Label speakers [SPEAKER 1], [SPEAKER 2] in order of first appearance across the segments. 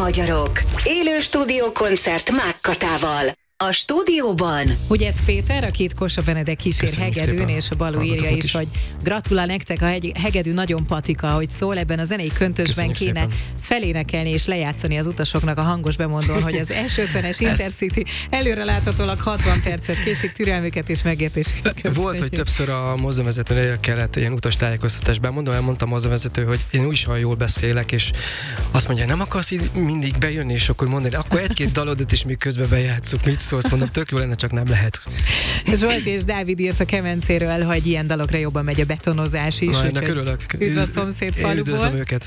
[SPEAKER 1] magyarok! Élő stúdiókoncert Mákkatával. A stúdióban
[SPEAKER 2] Hugyec Péter, akit Kósa Benedek kísér hegedűn, és a Balú írja is, hogy gratulál nektek, a hegedű nagyon patika, hogy szól, ebben a zenei köntösben kéne szépen felénekelni és lejátszani az utasoknak a hangos bemondón, hogy az S50-es Intercity előreláthatólag 60 percet késik, türelmüket és megértésüket.
[SPEAKER 3] Volt, hogy többször a mozdonyvezetőnél kellett ilyen utastájékoztatás bemondom, elmondta a mozdonyvezető, hogy én úgyis olyan jól beszélek, és azt mondja, nem akarsz így mindig bejönni, és akkor mondani, akkor egy-két dalodat is még közben bejátszuk, mit szólsz, mondom, tök jó lenne, csak nem lehet.
[SPEAKER 2] Zsolt és Dávid írt a Kemencéről, hogy ilyen dalokra jobban megy a betonozás is.
[SPEAKER 3] Ennek örülök.
[SPEAKER 2] Üdv a szomszéd faluból.
[SPEAKER 3] Üdvözlöm őket.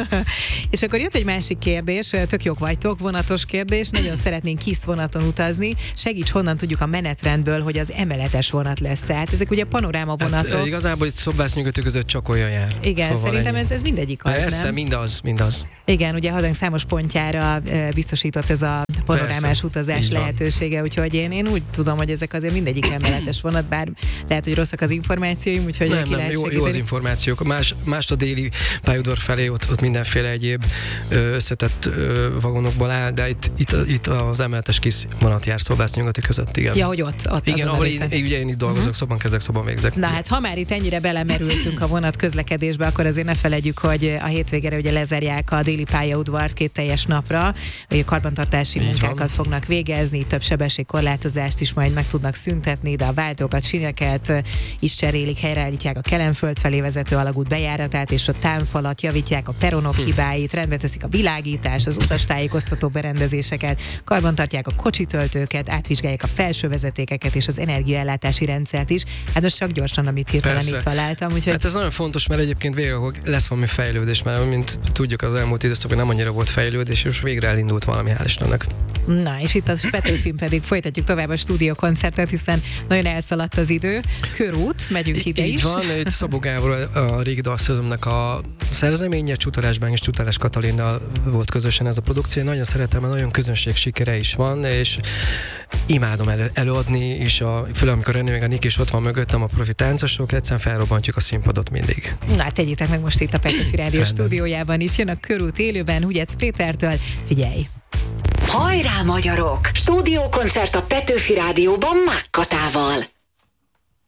[SPEAKER 2] És akkor jött egy másik kérdés, tök jók vagytok, vonatos kérdés, nagyon szeretnénk KISZ vonaton utazni. Segíts, honnan tudjuk a menetrendből, hogy az emeletes vonat lesz. Hát ezek ugye panoráma vonatok.
[SPEAKER 3] Hát, igazából itt Szobász-Nyugatő között csak olyan jár.
[SPEAKER 2] Igen, szóval szerintem ez mindegyik az,
[SPEAKER 3] persze,
[SPEAKER 2] nem?
[SPEAKER 3] mindaz.
[SPEAKER 2] Igen, ugye hazánk számos pontjára biztosított ez a panorámás utazás lehetősége, úgyhogy én úgy tudom, hogy ezek azért mindegyik emeletes vonat, bár lehet, hogy rosszak az információim, úgyhogy
[SPEAKER 3] nem, jó az információk. Más a déli pályaudvar felé, ott mindenféle egyéb összetett vagonokból áll, de itt az emeletes KISZ vonat jár Szobász-Nyugati között, igen.
[SPEAKER 2] Ja, hogy ott
[SPEAKER 3] igen, ahol én itt dolgozok, szóban kezdek, szóban végzek.
[SPEAKER 2] Na hát, ha már itt ennyire belemerültünk a vonat közlekedésbe, akkor azért ne feledjük, hogy a hétvégére ugye lezárják a déli pályaudvart 2 teljes napra, hogy karbantartási munkákat fognak végezni, több sebességkorlátozást is majd meg tudnak szüntetni, de a váltókat, síneket is cserélik, helyreállítják a Kelenföld felé vezető alagút bejáratát, és a támfalat, javítják a peronok hibáit, rendbe teszik a világítást, az utastájékoztató berendezéseket, karbantartják a kocsitöltőket, átvizsgálják a felső vezetékeket és az energiaellátási rendszert is. Hát most csak gyorsan, amit hirtelen itt találtam. Úgyhogy... Hát
[SPEAKER 3] ez nagyon fontos, mert egyébként végre lesz valami fejlődés, mert mint tudjuk, az elmúlt időszakban nem annyira volt fejlődés, és végre elindult valami, hál' Istennek.
[SPEAKER 2] Na, és itt a Petőfin pedig folytatjuk tovább a stúdiókoncertet, hiszen nagyon elszaladt az idő. Körút, megyünk ide is.
[SPEAKER 3] Így van, itt Szabó Gábor, a régi dalszezonnak a szerzeménye, Csutalásbán és Csutalás Katalinnal volt közösen ez a produkció. Nagyon szeretem, mert nagyon közönség sikere is van, és imádom előadni, és főleg amikor René meg a Nik is ott van mögöttem, a profi táncosok, egyszerűen felrobbantjuk a színpadot mindig.
[SPEAKER 2] Na, tegyétek meg most itt a Petőfi Rádió stúdiójában is. Jön a Körút élőben Hugyec Pétertől. Figyelj!
[SPEAKER 1] Hajrá, magyarok! Stúdiókoncert a Petőfi Rádióban Mákkatával.